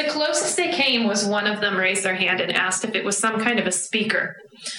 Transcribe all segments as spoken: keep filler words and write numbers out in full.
the closest they came was one of them raised their hand and asked if it was some kind of a speaker.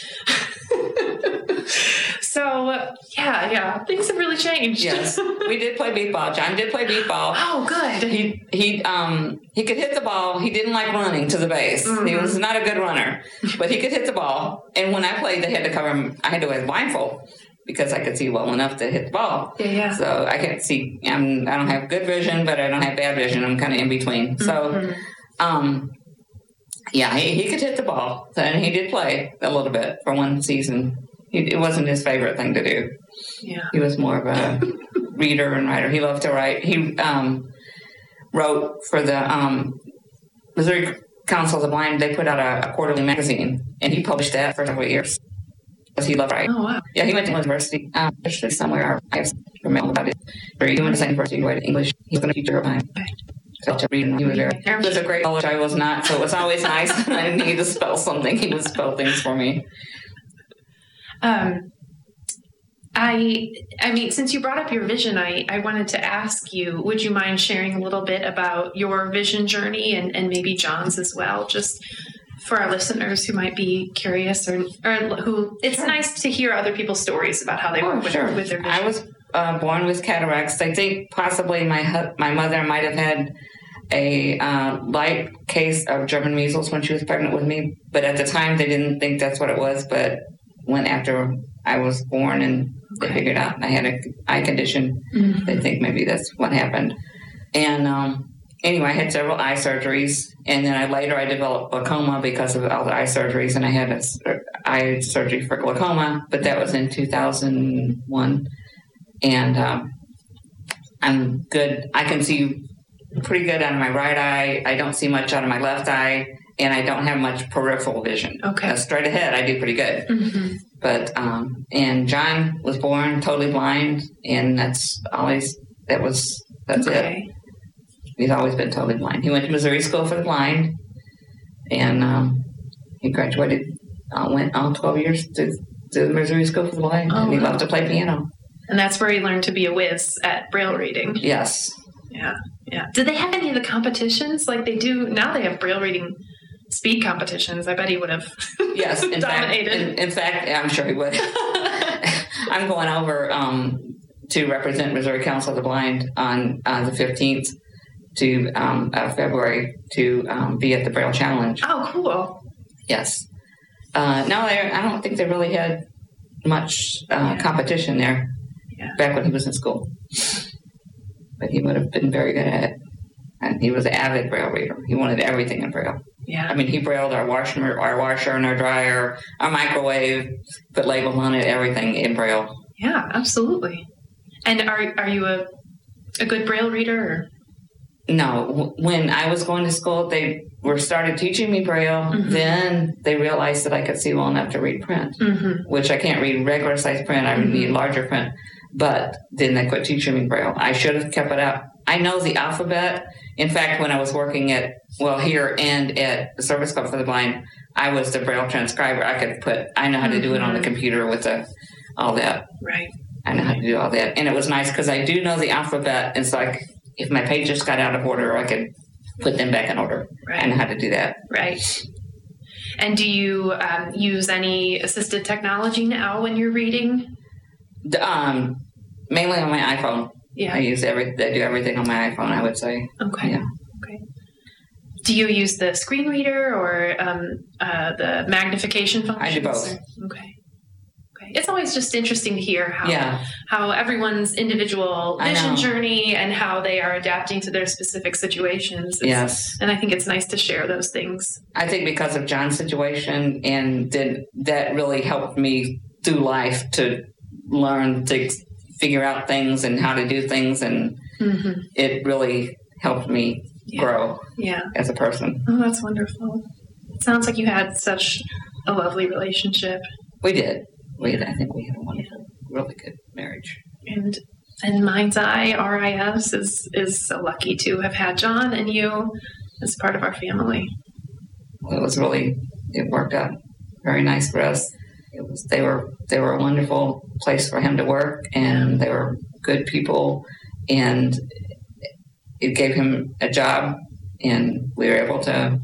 So, uh, yeah, yeah, things have really changed. Yes, we did play beat ball. John did play beat ball. Oh, good. He he um he could hit the ball. He didn't like running to the base. Mm-hmm. He was not a good runner, but he could hit the ball. And when I played, they had to cover him. I had to wear a blindfold because I could see well enough to hit the ball. Yeah, yeah. So I can't see. I'm, I don't have good vision, but I don't have bad vision. I'm kind of in between. So, mm-hmm. um, yeah, he, he could hit the ball, and he did play a little bit for one season. He, it wasn't his favorite thing to do. Yeah, he was more of a reader and writer. He loved to write. He um, wrote for the um, Missouri Council of the Blind. They put out a, a quarterly magazine, and he published that for several years. He loved writing. Oh, wow. Yeah, he went to university. Um, somewhere. I have remember about it. He went to Saint University. He wrote English. He was going to teach her mine. So to read, he was very. He was a great college. I was not, so it was always nice when I needed to spell something. He would spell things for me. Um, I, I mean, since you brought up your vision, I, I wanted to ask you, would you mind sharing a little bit about your vision journey and, and maybe John's as well, just for our listeners who might be curious or, or who, it's sure. nice to hear other people's stories about how they oh, work with, sure. with their vision. I was uh, born with cataracts. I think possibly my my mother might have had a uh, light case of German measles when she was pregnant with me, but at the time they didn't think that's what it was, but when after I was born and they figured out I had an eye condition, mm-hmm. they think maybe that's what happened. And um, anyway, I had several eye surgeries, and then I later I developed glaucoma because of all the eye surgeries, and I had an eye surgery for glaucoma, but that was in two thousand one. And um, I'm good. I can see pretty good out of my right eye. I don't see much out of my left eye. And I don't have much peripheral vision. Okay. Uh, straight ahead, I do pretty good. Mm-hmm. But, um, and John was born totally blind, and that's always, that was, that's okay. it. He's always been totally blind. He went to Missouri School for the Blind, and um, he graduated, uh, went all twelve years to, to the Missouri School for the Blind, oh, and he wow. loved to play piano. And that's where he learned to be a whiz at Braille reading. Yes. Yeah, yeah. Did they have any of the competitions like they do now? They have Braille reading speed competitions. I bet he would have yes, in dominated. Fact, in, in fact, I'm sure he would. I'm going over um, to represent Missouri Council of the Blind on uh, the fifteenth to um, of February to um, be at the Braille Challenge. Oh, cool. Yes. Uh, no, I, I don't think they really had much uh, yeah. competition there yeah. back when he was in school. But he would have been very good at it. And he was an avid Braille reader. He wanted everything in Braille. Yeah. I mean, he brailled our washer, our washer and our dryer, our microwave, put labels on it, everything in Braille. Yeah, absolutely. And are are you a a good Braille reader? Or? No. When I was going to school, they were started teaching me Braille. Mm-hmm. Then they realized that I could see well enough to read print, mm-hmm. which I can't read regular size print. I mm-hmm. need larger print. But then they quit teaching me Braille. I should have kept it up. I know the alphabet. In fact, when I was working at, well, here and at the Service Club for the Blind, I was the Braille transcriber. I could put, I know how to do it on the computer with the, all that. Right. I know how to do all that. And it was nice because I do know the alphabet. And so I, if my pages got out of order, I could put them back in order. Right. I know how to do that. Right. And do you um, use any assisted technology now when you're reading? Um, mainly on my iPhone. Yeah. I use every, I do everything on my iPhone, I would say. Okay. Yeah. Okay. Do you use the screen reader or um, uh, the magnification function? I do both. Or, okay. Okay. It's always just interesting to hear how yeah. how everyone's individual vision journey and how they are adapting to their specific situations. It's, yes. And I think it's nice to share those things. I think because of John's situation, and did, that really helped me through life to learn to figure out things and how to do things, and mm-hmm. it really helped me yeah. grow yeah. as a person. Oh, that's wonderful. It sounds like you had such a lovely relationship. We did. We had, I think we had a wonderful, yeah. really good marriage. And and Mind's Eye, R I S, is, is so lucky to have had John and you as part of our family. Well, it was really, it worked out very nice for us. It was, they were they were a wonderful place for him to work, and they were good people, and it gave him a job and we were able to,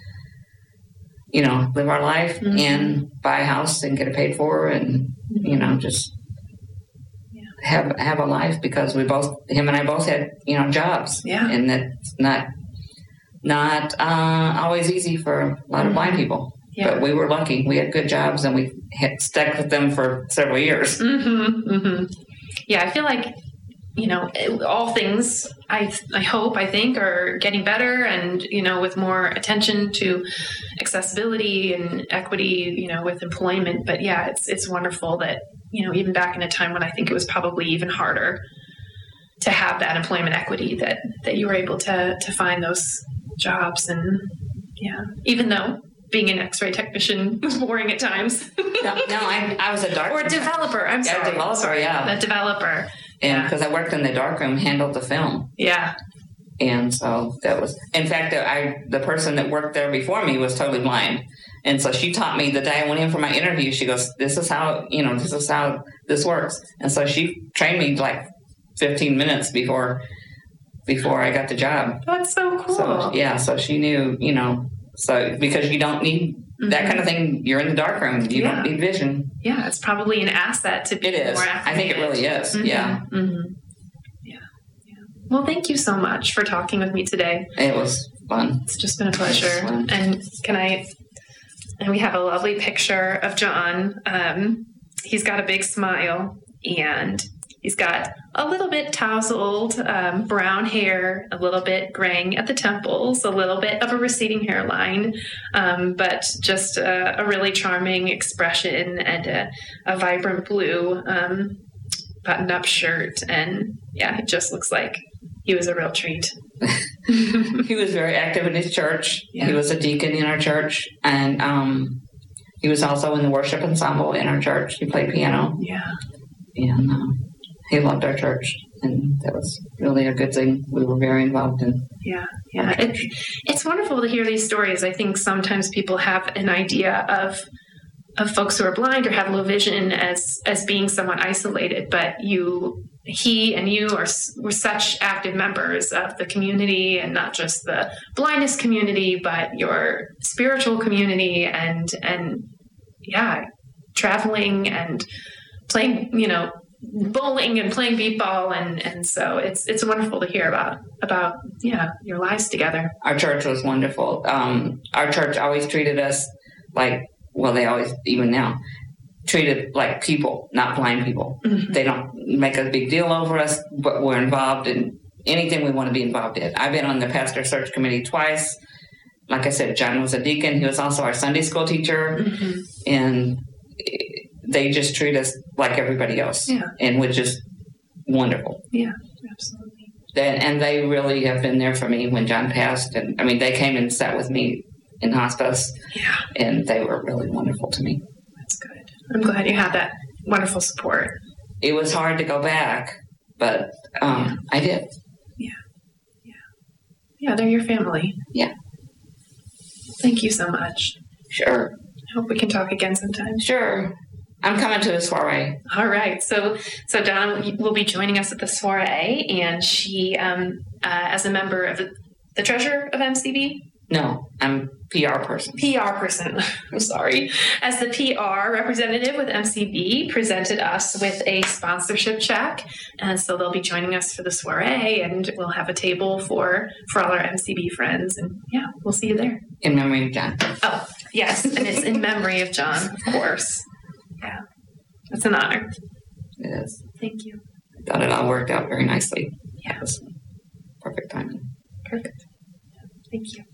you know, live our life mm-hmm. and buy a house and get it paid for, and you know, just yeah. have have a life because we both, him and I both had, you know, jobs. Yeah, and that's not not uh, always easy for a lot of mm-hmm. blind people. Yeah. But we were lucky. We had good jobs, and we had stuck with them for several years. Mm-hmm, mm-hmm. Yeah, I feel like, you know, all things, I I hope, I think, are getting better, and, you know, with more attention to accessibility and equity, you know, with employment. But yeah, it's it's wonderful that, you know, even back in a time when I think it was probably even harder to have that employment equity, that, that you were able to to find those jobs. And yeah, even though being an X-ray technician was boring at times. no, no I, I was a dark or a developer. I'm yeah, sorry, a developer, sorry, yeah, a developer. And because yeah. I worked in the darkroom, handled the film. Yeah, and so that was, in fact, I the person that worked there before me was totally blind, and so she taught me the day I went in for my interview. She goes, "This is how you know, this is how this works," and so she trained me like fifteen minutes before before I got the job. That's so cool. So, yeah, so she knew, you know. So, because you don't need mm-hmm. that kind of thing, you're in the dark room. You yeah. don't need vision. Yeah, it's probably an asset to be it is. more I think it really is. Mm-hmm. Yeah. Mm-hmm. yeah. Yeah. Well, thank you so much for talking with me today. It was fun. It's just been a pleasure. And can I, and we have a lovely picture of John. Um, he's got a big smile, and he's got a little bit tousled um, brown hair, a little bit graying at the temples, a little bit of a receding hairline, um, but just a, a really charming expression, and a, a vibrant blue um, button-up shirt. And yeah, it just looks like he was a real treat. He was very active in his church. Yeah. He was a deacon in our church, and um, he was also in the worship ensemble in our church. He played piano. Yeah. And um, he loved our church, and that was really a good thing. We were very involved in. Yeah, yeah. It, it's wonderful to hear these stories. I think sometimes people have an idea of of folks who are blind or have low vision as as being somewhat isolated, but you, he, and you are were such active members of the community, and not just the blindness community, but your spiritual community, and and yeah, traveling and playing, you know, bowling and playing beep ball, and, and so it's it's wonderful to hear about about yeah your lives together. Our church was wonderful. Um, our church always treated us like, well, they always, even now, treated like people, not blind people. Mm-hmm. They don't make a big deal over us, but we're involved in anything we want to be involved in. I've been on the pastor search committee twice. Like I said, John was a deacon. He was also our Sunday school teacher, mm-hmm. and they just treat us like everybody else, yeah. and which is wonderful. Yeah, absolutely. That, and they really have been there for me when John passed. And I mean, they came and sat with me in hospice, yeah, and they were really wonderful to me. That's good. I'm glad you had that wonderful support. It was hard to go back, but um, yeah. I did. Yeah, yeah, yeah. They're your family. Yeah. Thank you so much. Sure. I hope we can talk again sometime. Sure. I'm coming to the soiree. All right. So, so Donna will be joining us at the soiree, and she, um, uh, as a member of the, the treasurer of M C B. No, I'm P R person. P R person. I'm sorry. As the P R representative with M C B, presented us with a sponsorship check, and so they'll be joining us for the soiree, and we'll have a table for for all our M C B friends, and yeah, we'll see you there. In memory of John. Oh, yes, and it's in memory of John, of course. Yeah, it's an honor. It is. Thank you. I thought it all worked out very nicely. Yeah. It was perfect timing. Perfect. Thank you.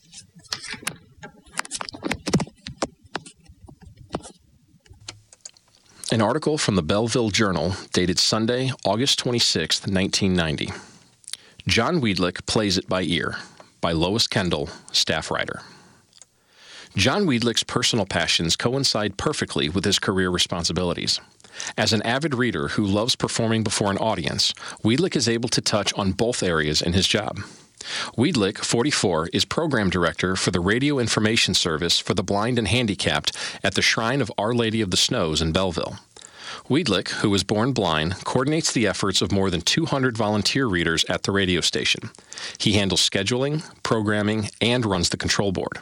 An article from the Belleville Journal dated Sunday, August twenty-sixth, nineteen ninety. John Wiedlich Plays It by Ear, by Lois Kendall, staff writer. John Wiedlich's personal passions coincide perfectly with his career responsibilities. As an avid reader who loves performing before an audience, Wiedlich is able to touch on both areas in his job. Wiedlich, forty-four, is program director for the radio information service for the blind and handicapped at the Shrine of Our Lady of the Snows in Belleville. Wiedlich, who was born blind, coordinates the efforts of more than two hundred volunteer readers at the radio station. He handles scheduling, programming, and runs the control board.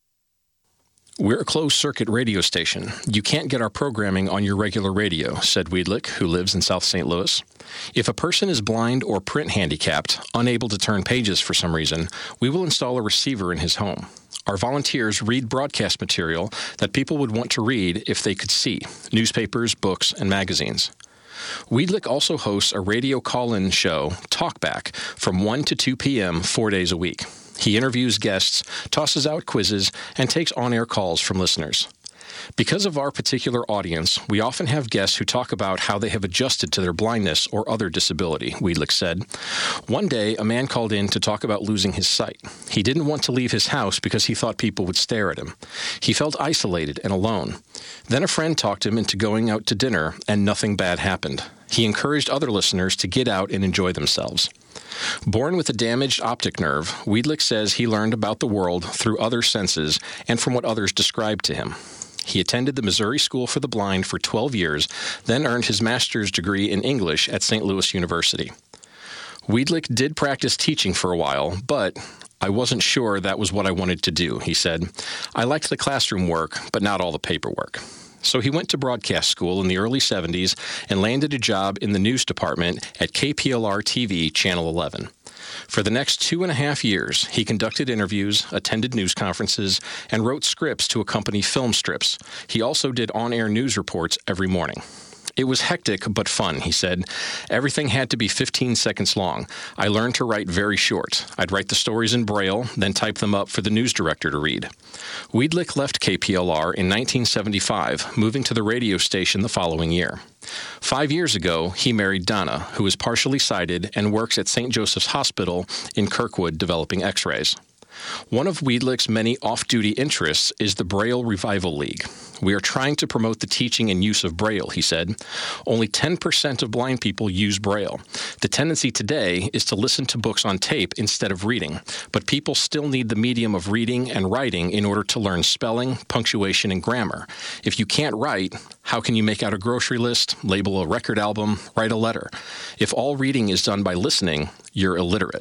We're a closed-circuit radio station. You can't get our programming on your regular radio, said Wiedlich, who lives in South Saint Louis. If a person is blind or print handicapped, unable to turn pages for some reason, we will install a receiver in his home. Our volunteers read broadcast material that people would want to read if they could see, newspapers, books, and magazines. Wiedlich also hosts a radio call-in show, Talkback, from one to two p.m. four days a week. He interviews guests, tosses out quizzes, and takes on-air calls from listeners. Because of our particular audience, we often have guests who talk about how they have adjusted to their blindness or other disability, Wiedlich said. One day, a man called in to talk about losing his sight. He didn't want to leave his house because he thought people would stare at him. He felt isolated and alone. Then a friend talked him into going out to dinner, and nothing bad happened. He encouraged other listeners to get out and enjoy themselves. Born with a damaged optic nerve, Wiedlich says he learned about the world through other senses and from what others described to him. He attended the Missouri School for the Blind for twelve years, then earned his master's degree in English at Saint Louis University. Wiedlich did practice teaching for a while, but I wasn't sure that was what I wanted to do, he said. I liked the classroom work, but not all the paperwork. So he went to broadcast school in the early seventies and landed a job in the news department at K P L R T V Channel eleven. For the next two and a half years, he conducted interviews, attended news conferences, and wrote scripts to accompany film strips. He also did on-air news reports every morning. It was hectic but fun, he said. Everything had to be fifteen seconds long. I learned to write very short. I'd write the stories in Braille, then type them up for the news director to read. Wiedlich left K P L R in nineteen seventy-five, moving to the radio station the following year. Five years ago, he married Donna, who is partially sighted and works at Saint Joseph's Hospital in Kirkwood developing x-rays. One of Wiedlich's many off-duty interests is the Braille Revival League. We are trying to promote the teaching and use of Braille, he said. Only ten percent of blind people use Braille. The tendency today is to listen to books on tape instead of reading, but people still need the medium of reading and writing in order to learn spelling, punctuation, and grammar. If you can't write, how can you make out a grocery list, label a record album, write a letter? If all reading is done by listening, you're illiterate.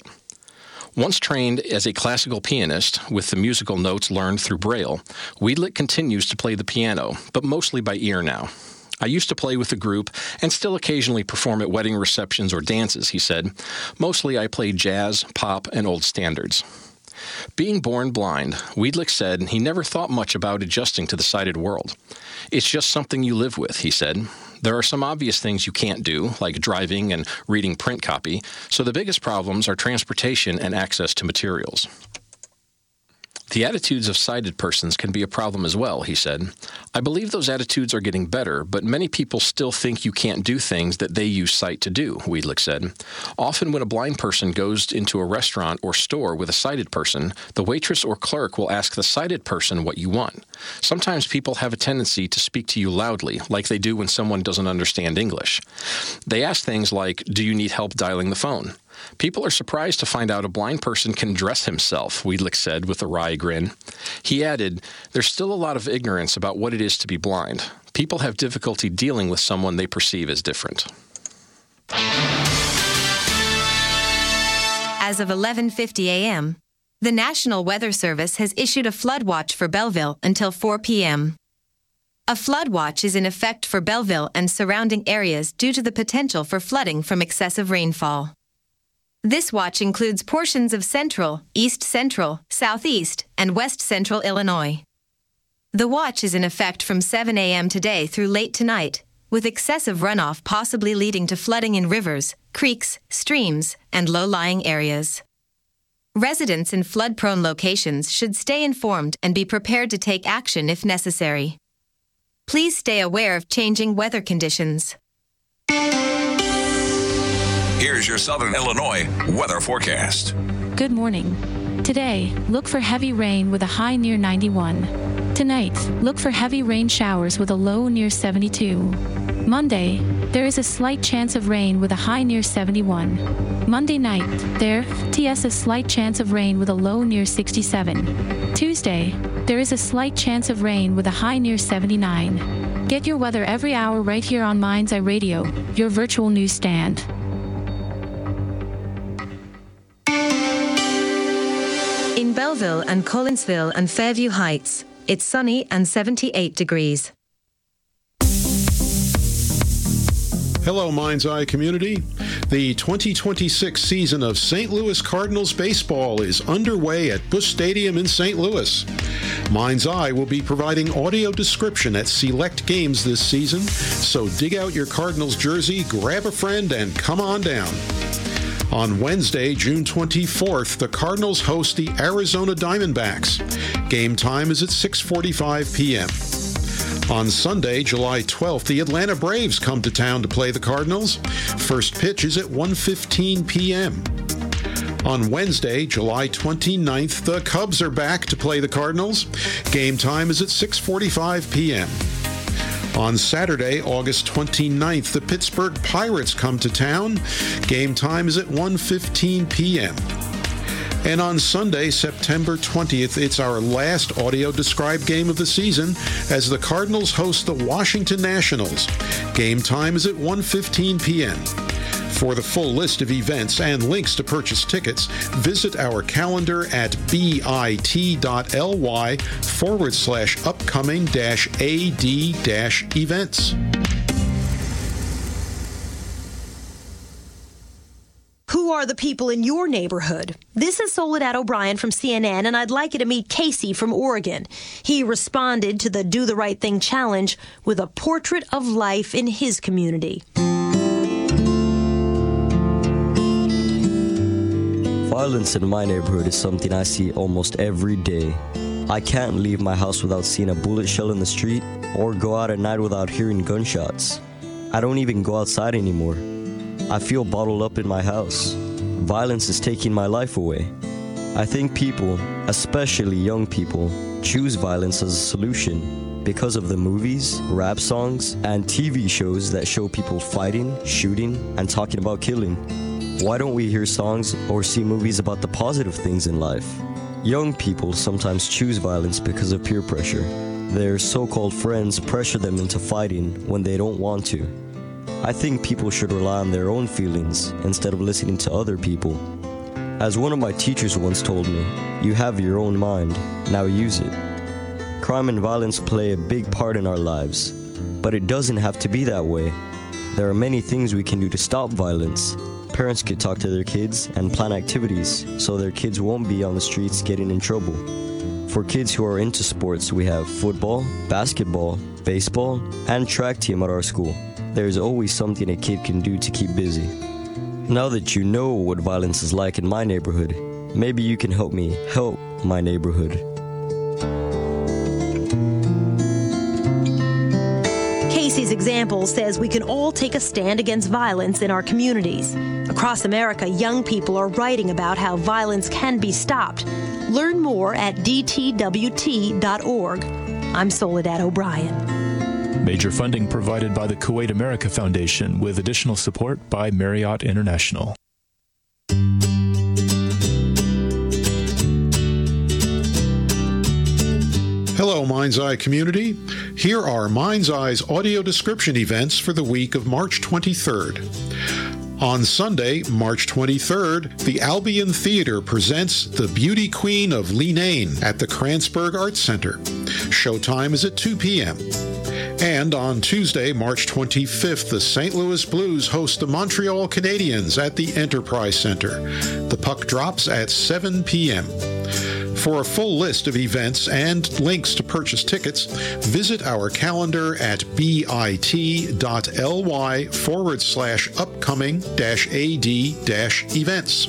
Once trained as a classical pianist with the musical notes learned through Braille, Wiedlich continues to play the piano, but mostly by ear now. I used to play with a group and still occasionally perform at wedding receptions or dances, he said. Mostly I played jazz, pop, and old standards. Being born blind, Wiedlich said he never thought much about adjusting to the sighted world. It's just something you live with, he said. There are some obvious things you can't do, like driving and reading print copy, so the biggest problems are transportation and access to materials. The attitudes of sighted persons can be a problem as well, he said. I believe those attitudes are getting better, but many people still think you can't do things that they use sight to do, Wiedlich said. Often when a blind person goes into a restaurant or store with a sighted person, the waitress or clerk will ask the sighted person what you want. Sometimes people have a tendency to speak to you loudly, like they do when someone doesn't understand English. They ask things like, do you need help dialing the phone? People are surprised to find out a blind person can dress himself, Wiedlich said with a wry grin. He added, there's still a lot of ignorance about what it is to be blind. People have difficulty dealing with someone they perceive as different. As of eleven fifty a.m., the National Weather Service has issued a flood watch for Belleville until four p.m. A flood watch is in effect for Belleville and surrounding areas due to the potential for flooding from excessive rainfall. This watch includes portions of central, east central, southeast, and west central Illinois. The watch is in effect from seven a.m. today through late tonight, with excessive runoff possibly leading to flooding in rivers, creeks, streams, and low-lying areas. Residents in flood-prone locations should stay informed and be prepared to take action if necessary. Please stay aware of changing weather conditions. Here's your Southern Illinois weather forecast. Good morning. Today, look for heavy rain with a high near ninety-one. Tonight, look for heavy rain showers with a low near seventy-two. Monday, there is a slight chance of rain with a high near seventy-one. Monday night, there is a slight chance of rain with a low near sixty-seven. Tuesday, there is a slight chance of rain with a high near seventy-nine. Get your weather every hour right here on Mind's Eye Radio, your virtual newsstand. In Belleville and Collinsville and Fairview Heights, it's sunny and seventy-eight degrees. Hello, Mind's Eye community. The twenty twenty-six season of Saint Louis Cardinals baseball is underway at Busch Stadium in Saint Louis. Mind's Eye will be providing audio description at select games this season, so dig out your Cardinals jersey, grab a friend, and come on down. On Wednesday, June twenty-fourth, the Cardinals host the Arizona Diamondbacks. Game time is at six forty-five p.m. On Sunday, July twelfth, the Atlanta Braves come to town to play the Cardinals. First pitch is at one fifteen p.m. On Wednesday, July twenty-ninth, the Cubs are back to play the Cardinals. Game time is at six forty-five p.m. On Saturday, August twenty-ninth, the Pittsburgh Pirates come to town. Game time is at one fifteen p.m. And on Sunday, September twentieth, it's our last audio described game of the season as the Cardinals host the Washington Nationals. Game time is at one fifteen p.m. For the full list of events and links to purchase tickets, visit our calendar at bit.ly forward slash upcoming dash AD dash events. Who are the people in your neighborhood? This is Soledad O'Brien from C N N, and I'd like you to meet Casey from Oregon. He responded to the Do the Right Thing challenge with a portrait of life in his community. Violence in my neighborhood is something I see almost every day. I can't leave my house without seeing a bullet shell in the street or go out at night without hearing gunshots. I don't even go outside anymore. I feel bottled up in my house. Violence is taking my life away. I think people, especially young people, choose violence as a solution because of the movies, rap songs, and T V shows that show people fighting, shooting, and talking about killing. Why don't we hear songs or see movies about the positive things in life? Young people sometimes choose violence because of peer pressure. Their so-called friends pressure them into fighting when they don't want to. I think people should rely on their own feelings instead of listening to other people. As one of my teachers once told me, you have your own mind, now use it. Crime and violence play a big part in our lives, but it doesn't have to be that way. There are many things we can do to stop violence. Parents could talk to their kids and plan activities so their kids won't be on the streets getting in trouble. For kids who are into sports, we have football, basketball, baseball, and track team at our school. There's always something a kid can do to keep busy. Now that you know what violence is like in my neighborhood, maybe you can help me help my neighborhood. Casey's example says we can all take a stand against violence in our communities. Across America, young people are writing about how violence can be stopped. Learn more at d t w t dot org. I'm Soledad O'Brien. Major funding provided by the Kuwait America Foundation with additional support by Marriott International. Hello, Mind's Eye community. Here are Mind's Eye's audio description events for the week of March twenty-third. On Sunday, March twenty-third, the Albion Theater presents The Beauty Queen of Leenane at the Kranzberg Arts Center. Showtime is at two p.m. And on Tuesday, March twenty-fifth, the Saint Louis Blues host the Montreal Canadiens at the Enterprise Center. The puck drops at seven p.m. For a full list of events and links to purchase tickets, visit our calendar at bit.ly forward slash upcoming dash AD dash events.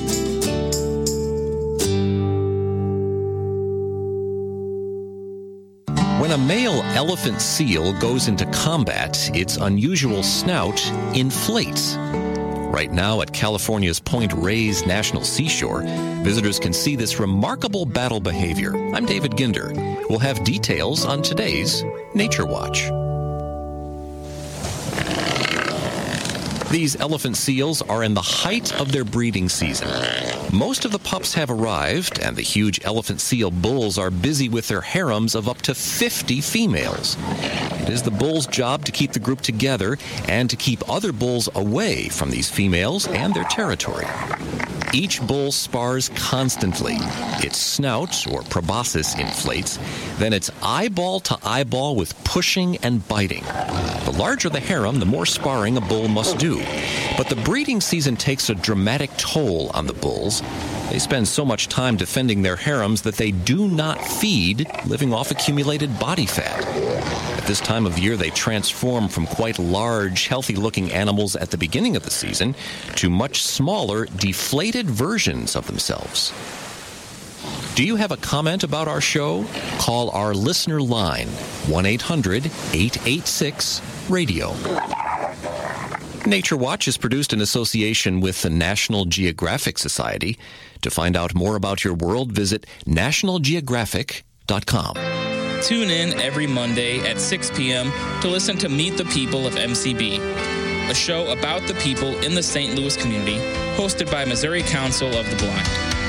When a male elephant seal goes into combat, its unusual snout inflates. Right now at California's Point Reyes National Seashore, visitors can see this remarkable battle behavior. I'm David Ginder. We'll have details on today's Nature Watch. These elephant seals are in the height of their breeding season. Most of the pups have arrived, and the huge elephant seal bulls are busy with their harems of up to fifty females. It is the bull's job to keep the group together and to keep other bulls away from these females and their territory. Each bull spars constantly. Its snout, or proboscis, inflates. Then it's eyeball to eyeball with pushing and biting. The larger the harem, the more sparring a bull must do. But the breeding season takes a dramatic toll on the bulls. They spend so much time defending their harems that they do not feed, living off accumulated body fat. At this time of year, they transform from quite large, healthy-looking animals at the beginning of the season to much smaller, deflated versions of themselves. Do you have a comment about our show? Call our listener line, one eight hundred eight eight six radio. Nature Watch is produced in association with the National Geographic Society. To find out more about your world, visit national geographic dot com. Tune in every Monday at six p.m. to listen to Meet the People of M C B, a show about the people in the Saint Louis community, hosted by Missouri Council of the Blind.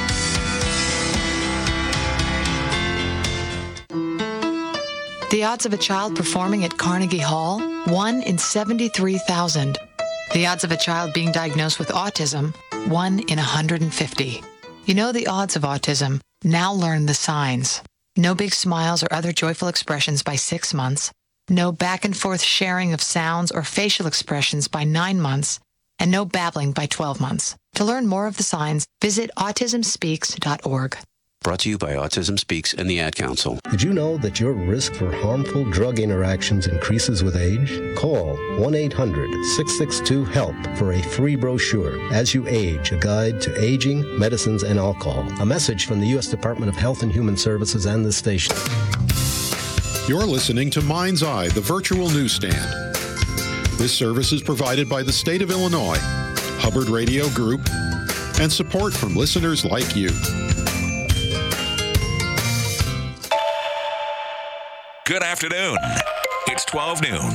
The odds of a child performing at Carnegie Hall, one in seventy-three thousand. The odds of a child being diagnosed with autism, one in one hundred fifty. You know the odds of autism. Now learn the signs. No big smiles or other joyful expressions by six months. No back and forth sharing of sounds or facial expressions by nine months. And no babbling by twelve months. To learn more of the signs, visit autism speaks dot org. Brought to you by Autism Speaks and the Ad Council. Did you know that your risk for harmful drug interactions increases with age? Call one eight hundred six six two HELP for a free brochure, As You Age, a guide to aging, medicines, and alcohol. A message from the U S Department of Health and Human Services and this station. You're listening to Mind's Eye, the virtual newsstand. This service is provided by the state of Illinois, Hubbard Radio Group, and support from listeners like you. Good afternoon. It's twelve noon.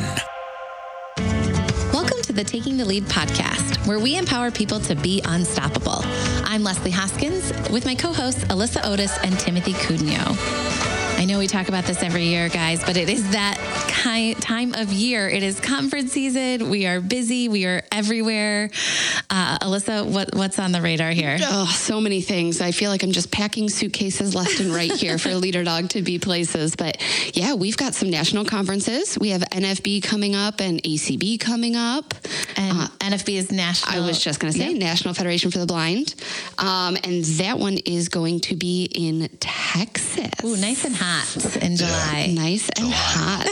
Welcome to the Taking the Lead podcast, where we empower people to be unstoppable. I'm Leslie Hoskins with my co-hosts Alyssa Otis and Timothy Cudnio. I know we talk about this every year, guys, but it is that kind time of year. It is conference season. We are busy. We are everywhere. Uh, Alyssa, what, what's on the radar here? Oh, so many things. I feel like I'm just packing suitcases left and right here for Leader Dog to be places. But yeah, we've got some national conferences. We have N F B coming up and A C B coming up. And uh, N F B is National. I was just going to say yep. National Federation for the Blind. Um, and that one is going to be in Texas. Ooh, nice and hot in July. Yeah. Nice and July. hot.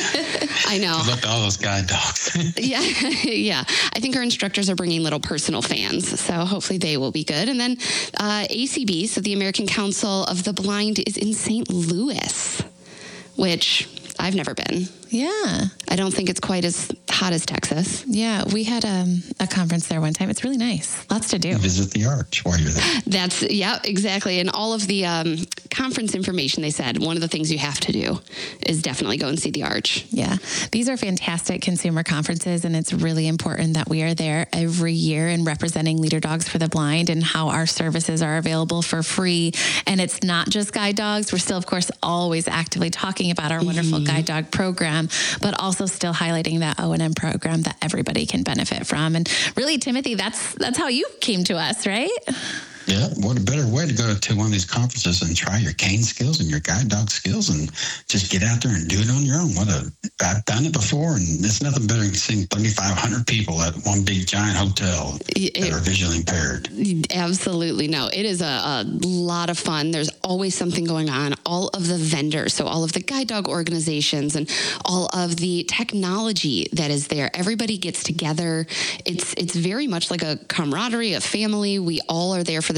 I know. Good luck to all those guide dogs. yeah, yeah. I think our instructors are bringing little personal fans, so hopefully they will be good. And then uh, A C B, so the American Council of the Blind, is in Saint Louis, which I've never been. Yeah. I don't think it's quite as hot as Texas. Yeah, we had um, a conference there one time. It's really nice. Lots to do. Visit the Arch while you're there. That's, yeah, exactly. And all of the um, conference information, they said, one of the things you have to do is definitely go and see the Arch. Yeah. These are fantastic consumer conferences, and it's really important that we are there every year and representing Leader Dogs for the Blind and how our services are available for free. And it's not just guide dogs. We're still, of course, always actively talking about our wonderful mm-hmm. guide dog program, but also still highlighting that O and M program that everybody can benefit from. And really, Timothy, that's that's how you came to us, right? Yeah, what a better way to go to one of these conferences and try your cane skills and your guide dog skills and just get out there and do it on your own. What a, I've done it before, and it's nothing better than seeing thirty-five hundred people at one big giant hotel it, that are visually impaired. Absolutely. No, it is a, a lot of fun. There's always something going on. All of the vendors, so all of the guide dog organizations and all of the technology that is there, everybody gets together. It's, it's very much like a camaraderie, a family. We all are there for the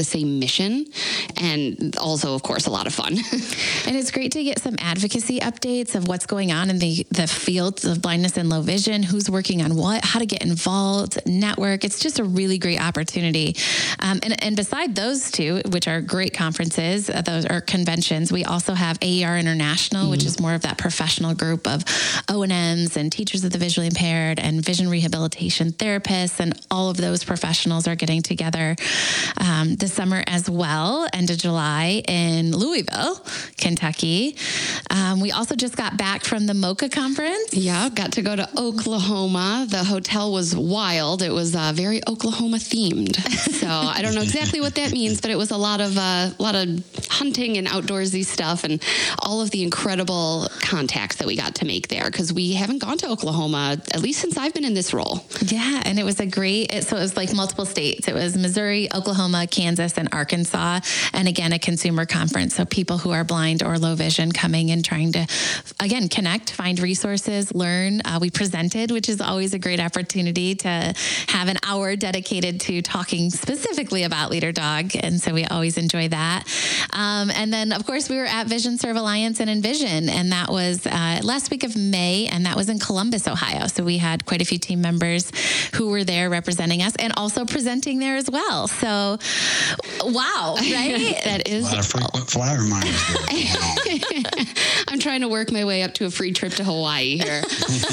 the same mission, and also, of course, a lot of fun. And it's great to get some advocacy updates of what's going on in the, the fields of blindness and low vision, who's working on what, how to get involved, network. It's just a really great opportunity. Um, and, and beside those two, which are great conferences, uh, those are conventions, we also have A E R International, mm-hmm. which is more of that professional group of O and Ms and teachers of the visually impaired and vision rehabilitation therapists, and all of those professionals are getting together um, this summer as well, end of July in Louisville, Kentucky. Um, we also just got back from the MOCA conference. Yeah, got to go to Oklahoma. The hotel was wild. It was uh, very Oklahoma themed. So I don't know exactly what that means, but it was a lot of uh, a lot of hunting and outdoorsy stuff, and all of the incredible contacts that we got to make there, because we haven't gone to Oklahoma, at least since I've been in this role. Yeah, and it was a great, it, so it was like multiple states. It was Missouri, Oklahoma, Kansas, and Arkansas. And again, a consumer conference. So people who are blind or low vision coming and trying to, again, connect, find resources, learn. Uh, we presented, which is always a great opportunity to have an hour dedicated to talking specifically about Leader Dog. And so we always enjoy that. Um, and then, of course, we were at Vision Serve Alliance and Envision, and that was uh, last week of May, and that was in Columbus, Ohio. So we had quite a few team members who were there representing us and also presenting there as well. So, wow, right? That is a lot of frequent flyer reminders. I'm trying to work my way up to a free trip to Hawaii here.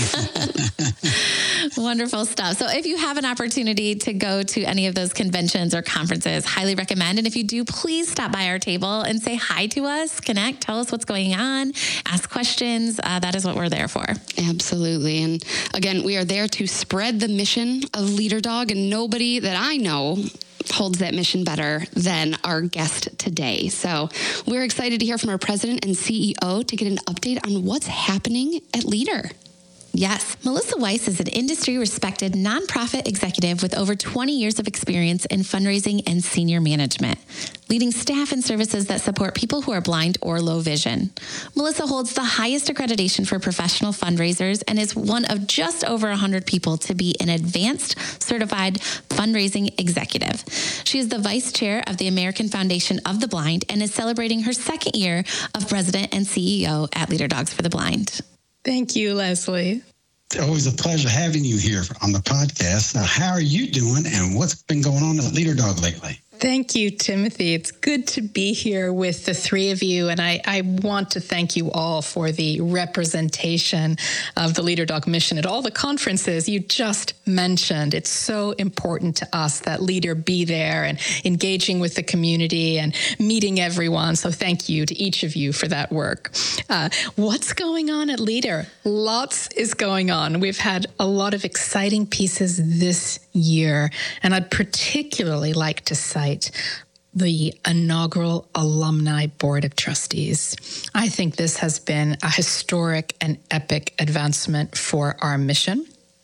Wonderful stuff. So if you have an opportunity to go to any of those conventions or conferences, highly recommend. And if you do, please stop by our table and say hi to us, connect, tell us what's going on, ask questions. Uh, that is what we're there for. Absolutely. And again, we are there to spread the mission of Leader Dog, and nobody that I know holds that mission better than our guest today. So we're excited to hear from our president and C E O to get an update on what's happening at Leader. Yes. Melissa Weiss is an industry-respected nonprofit executive with over twenty years of experience in fundraising and senior management, leading staff and services that support people who are blind or low vision. Melissa holds the highest accreditation for professional fundraisers and is one of just over one hundred people to be an advanced certified fundraising executive. She is the vice chair of the American Foundation of the Blind and is celebrating her second year of president and C E O at Leader Dogs for the Blind. Thank you, Leslie. It's always a pleasure having you here on the podcast. Now, how are you doing, and what's been going on at Leader Dog lately? Thank you, Timothy. It's good to be here with the three of you, and I, I want to thank you all for the representation of the Leader Dog mission at all the conferences you just mentioned. It's so important to us that Leader be there and engaging with the community and meeting everyone. So thank you to each of you for that work. Uh, what's going on at Leader? Lots is going on. We've had a lot of exciting pieces this year, and I'd particularly like to cite the inaugural Alumni Board of Trustees. I think this has been a historic and epic advancement for our mission.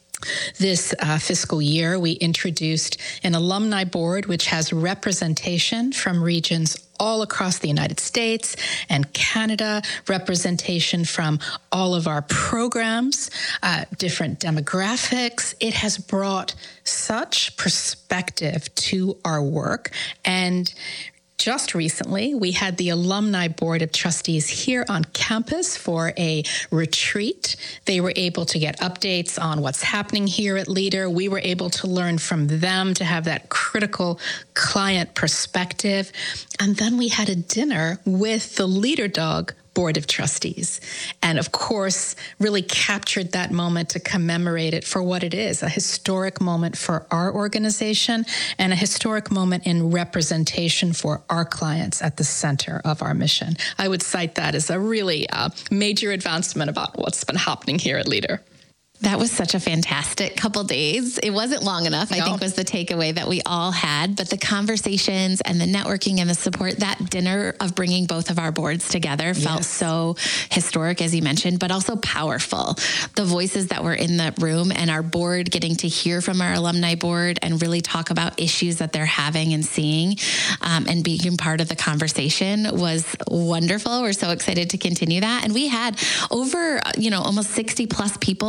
This uh, fiscal year, we introduced an alumni board which has representation from regions all across the United States and Canada, representation from all of our programs, uh, different demographics. It has brought such perspective to our work. And just recently, we had the Alumni Board of Trustees here on campus for a retreat. They were able to get updates on what's happening here at Leader. We were able to learn from them to have that critical client perspective. And then we had a dinner with the Leader Dog Board of Trustees, and of course, really captured that moment to commemorate it for what it is, a historic moment for our organization and a historic moment in representation for our clients at the center of our mission. I would cite that as a really uh, major advancement about what's been happening here at Leader. That was such a fantastic couple days. It wasn't long enough, no. I think was the takeaway that we all had. But the conversations and the networking and the support, that dinner of bringing both of our boards together felt yes. so historic, as you mentioned, but also powerful. The voices that were in that room and our board getting to hear from our alumni board and really talk about issues that they're having and seeing um, and being part of the conversation was wonderful. We're so excited to continue that. And we had over, you know, almost sixty plus people who applied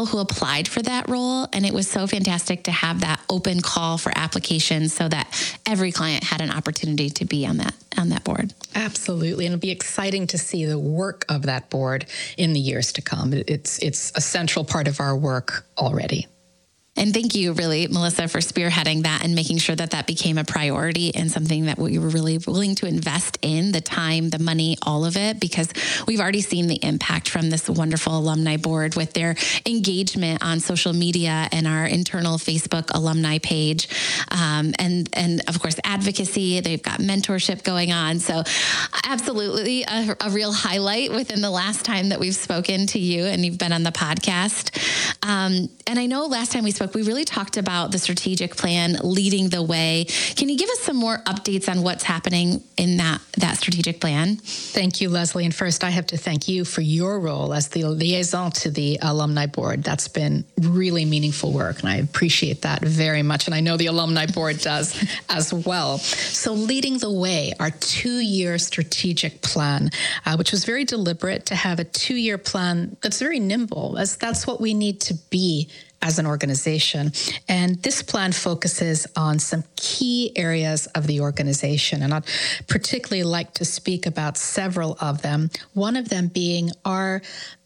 applied for that role. And it was so fantastic to have that open call for applications so that every client had an opportunity to be on that on that board. Absolutely. And it'll be exciting to see the work of that board in the years to come. It's, it's a central part of our work already. And thank you, really, Melissa, for spearheading that and making sure that that became a priority and something that we were really willing to invest in, the time, the money, all of it, because we've already seen the impact from this wonderful alumni board with their engagement on social media and our internal Facebook alumni page. Um, and, and of course, advocacy. They've got mentorship going on. So absolutely a, a real highlight within the last time that we've spoken to you and you've been on the podcast. Um, and I know last time we spoke, we really talked about the strategic plan leading the way. Can you give us some more updates on what's happening in that, that strategic plan? Thank you, Leslie. And first, I have to thank you for your role as the liaison to the alumni board. That's been really meaningful work, and I appreciate that very much. And I know the alumni board does as well. So leading the way, our two-year strategic plan, uh, which was very deliberate to have a two-year plan that's very nimble, as that's what we need to be as an organization. And this plan focuses on some key areas of the organization. And I'd particularly like to speak about several of them. One of them being our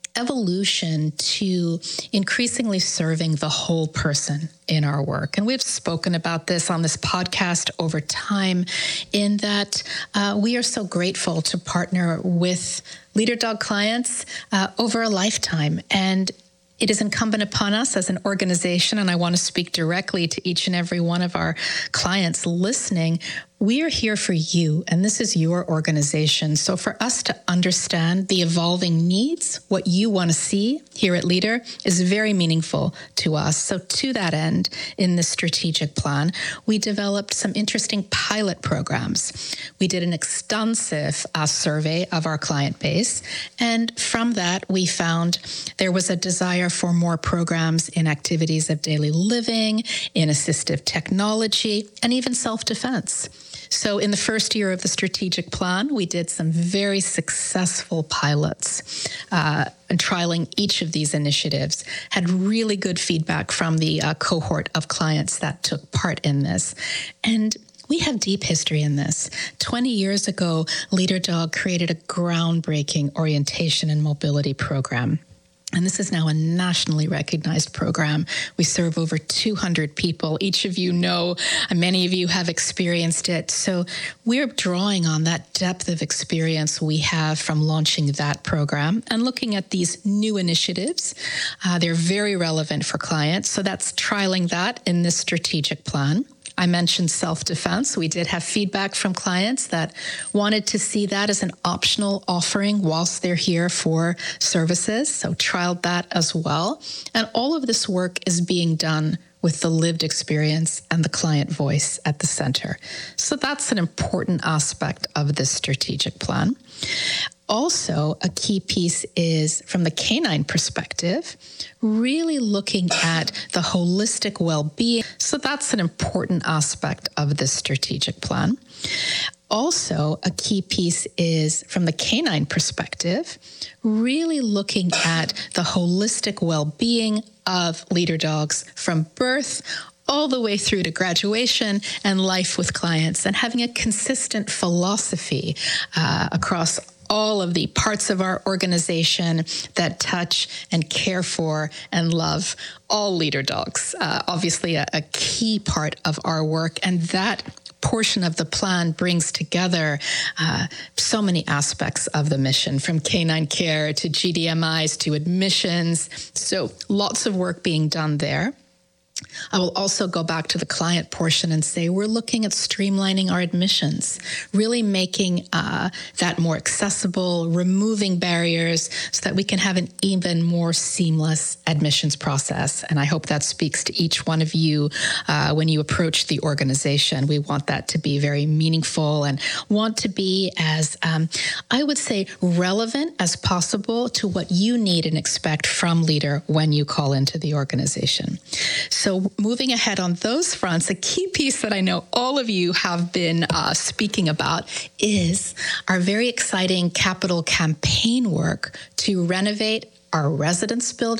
evolution to increasingly serving the whole person in our work. And we've spoken about this on this podcast over time, in that uh, we are so grateful to partner with LeaderDog clients uh, over a lifetime. And it is incumbent upon us as an organization, and I want to speak directly to each and every one of our clients listening. We are here for you, and this is your organization. So for us to understand the evolving needs, what you want to see here at Leader, is very meaningful to us. So to that end, in this strategic plan, we developed some interesting pilot programs. We did an extensive uh, survey of our client base, and from that, we found there was a desire for more programs in activities of daily living, in assistive technology, and even self-defense. So in the first year of the strategic plan, we did some very successful pilots, uh, and trialing each of these initiatives, had really good feedback from the uh, cohort of clients that took part in this. And we have deep history in this. twenty years ago, LeaderDog created a groundbreaking orientation and mobility program. And this is now a nationally recognized program. We serve over two hundred people. Each of you know, and many of you have experienced it. So we're drawing on that depth of experience we have from launching that program and looking at these new initiatives. Uh, they're very relevant for clients. So that's trialing that in this strategic plan. I mentioned self-defense. We did have feedback from clients that wanted to see that as an optional offering whilst they're here for services. So trialed that as well. And all of this work is being done with the lived experience and the client voice at the center. So that's an important aspect of this strategic plan. Also, a key piece is, from the canine perspective, really looking at the holistic well-being. So that's an important aspect of this strategic plan. Also, a key piece is, from the canine perspective, really looking at the holistic well-being of leader dogs from birth all the way through to graduation and life with clients, and having a consistent philosophy uh, across all of the parts of our organization that touch and care for and love all leader dogs. Uh, obviously, a, a key part of our work, and that portion of the plan brings together uh, so many aspects of the mission, from canine care to G D M Is to admissions. So lots of work being done there. I will also go back to the client portion and say we're looking at streamlining our admissions, really making uh, that more accessible, removing barriers so that we can have an even more seamless admissions process. And I hope that speaks to each one of you uh, when you approach the organization. We want that to be very meaningful and want to be as, um, I would say, relevant as possible to what you need and expect from Leader when you call into the organization. So So moving ahead on those fronts, a key piece that I know all of you have been uh, speaking about is our very exciting capital campaign work to renovate our residence building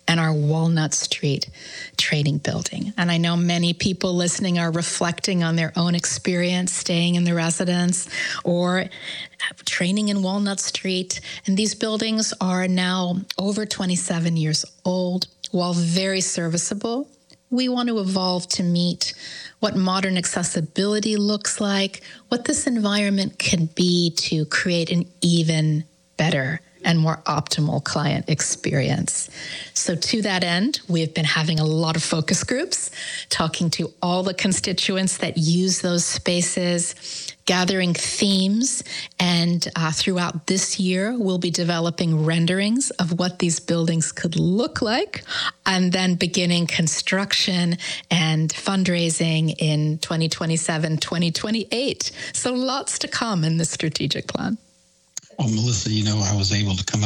and our Walnut Street trading building. And I know many people listening are reflecting on their own experience staying in the residence or training in Walnut Street. And these buildings are now over twenty-seven years old. While very serviceable, we want to evolve to meet what modern accessibility looks like, what this environment can be to create an even better and more optimal client experience. So to that end, we've been having a lot of focus groups, talking to all the constituents that use those spaces, gathering themes, and uh, throughout this year, we'll be developing renderings of what these buildings could look like, and then beginning construction and fundraising in twenty twenty-seven, twenty twenty-eight. So lots to come in the strategic plan. Well, Melissa, you know, I was able to come up